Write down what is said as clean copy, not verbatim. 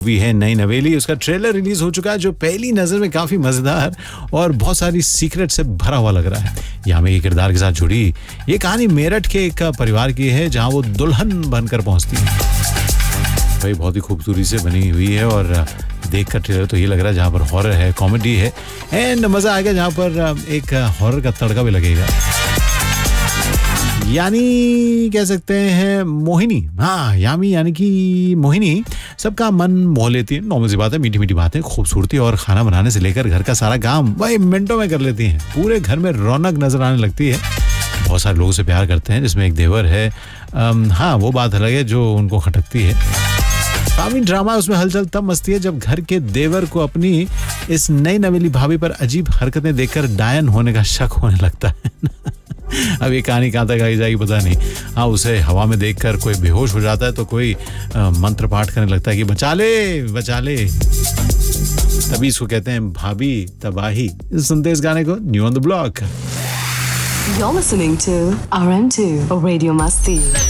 Movie है नई नवेली, उसका ट्रेलर रिलीज हो चुका है जो पहली नजर में काफी मजेदार और बहुत सारी सीक्रेट से भरा हुआ लग रहा है। यामी के किरदार के साथ जुड़ी ये कहानी मेरठ के एक परिवार की है जहां वो दुल्हन बनकर पहुंचती है। भाई बहुत ही खूबसूरती से बनी हुई है और देख कर ट्रेलर तो ये लग रहा है जहां पर हॉरर है, कॉमेडी है एंड मजा आएगा जहां पर एक हॉरर का तड़का भी लगेगा। यानी कह सकते हैं मोहिनी, हाँ यामी यानी कि मोहिनी सबका मन मोह लेती है। नॉर्मल सी बात है, मीठी मीठी बातें, खूबसूरती और खाना बनाने से लेकर घर का सारा काम वही मिनटों में कर लेती हैं। पूरे घर में रौनक नजर आने लगती है। बहुत सारे लोगों से प्यार करते हैं जिसमें एक देवर है। हाँ वो बात अलग है जो उनको खटकती है। काफी ड्रामा उसमें हलचल तब मचती है जब घर के देवर को अपनी इस नई नवेली भाभी पर अजीब हरकतें देखकर डायन होने का शक होने लगता है। अब ये कहानी कहाँ तक आई जाएगी पता नहीं। हाँ उसे हवा में देखकर कोई बेहोश हो जाता है तो कोई मंत्र पाठ करने लगता है कि बचा ले बचा ले। तभी इसको कहते हैं भाभी तबाही। सुनते इस गाने को new on the block. You're listening to RM2 Radio Masti.